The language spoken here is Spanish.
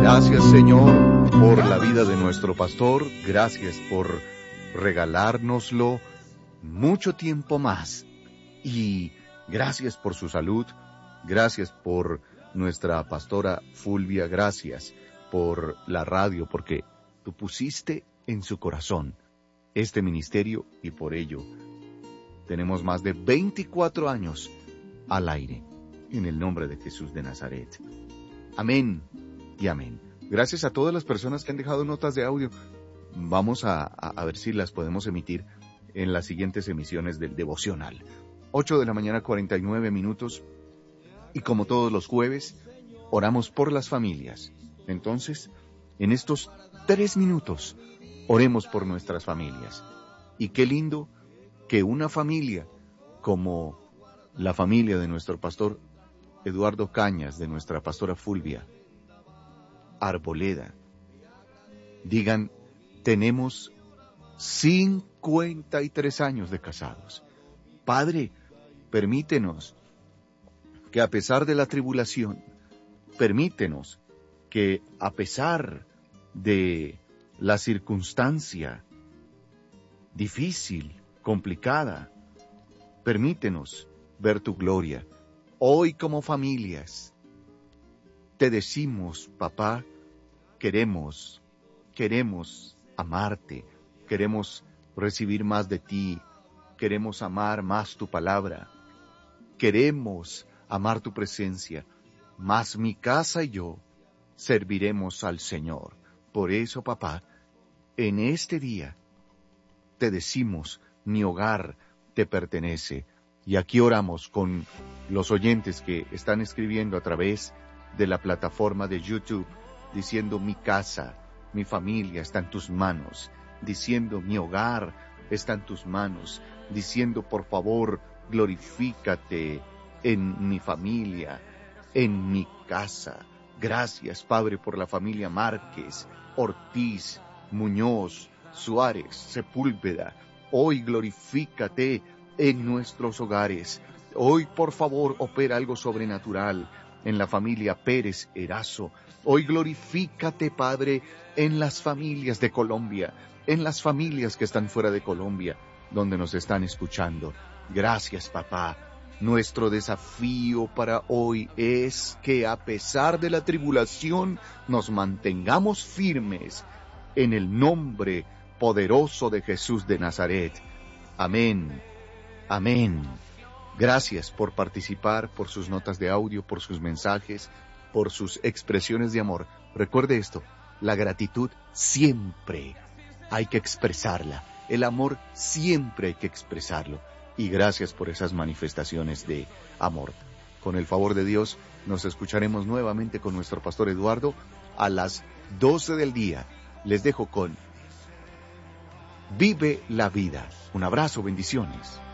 Gracias, Señor, por la vida de nuestro pastor. Gracias por regalárnoslo mucho tiempo más. Y gracias por su salud. Gracias por nuestra pastora Fulvia. Gracias por la radio, porque tú pusiste en su corazón este ministerio y por ello tenemos más de 24 años al aire. En el nombre de Jesús de Nazaret. Amén y amén. Gracias a todas las personas que han dejado notas de audio. Vamos a ver si las podemos emitir en las siguientes emisiones del devocional. 8 de la mañana, 49 minutos. Y como todos los jueves, oramos por las familias. Entonces, en estos 3 minutos, oremos por nuestras familias. Y qué lindo que una familia como la familia de nuestro pastor Eduardo Cañas, de nuestra pastora Fulvia Arboleda, digan, tenemos 53 años de casados. Padre, permítenos que a pesar de la tribulación, permítenos que a pesar de la circunstancia difícil, complicada, permítenos ver tu gloria. Hoy como familias, te decimos, papá, queremos amarte, queremos recibir más de ti, queremos amar más tu palabra, queremos amar tu presencia, mas mi casa y yo serviremos al Señor. Por eso, papá, en este día te decimos, mi hogar te pertenece. Y aquí oramos con los oyentes que están escribiendo a través de la plataforma de YouTube, diciendo, mi casa, mi familia está en tus manos, diciendo, mi hogar está en tus manos, diciendo, por favor, glorifícate en mi familia, en mi casa. Gracias, Padre, por la familia Márquez, Ortiz, Muñoz, Suárez, Sepúlveda. Hoy glorifícate en nuestros hogares. Hoy, por favor, opera algo sobrenatural en la familia Pérez Erazo. Hoy glorifícate, Padre, en las familias de Colombia, en las familias que están fuera de Colombia, donde nos están escuchando. Gracias, papá. Nuestro desafío para hoy es que a pesar de la tribulación nos mantengamos firmes en el nombre poderoso de Jesús de Nazaret. Amén. Amén. Gracias por participar, por sus notas de audio, por sus mensajes, por sus expresiones de amor. Recuerde esto, la gratitud siempre hay que expresarla. El amor siempre hay que expresarlo. Y gracias por esas manifestaciones de amor. Con el favor de Dios, nos escucharemos nuevamente con nuestro pastor Eduardo a las 12 del día. Les dejo con Vive la Vida. Un abrazo, bendiciones.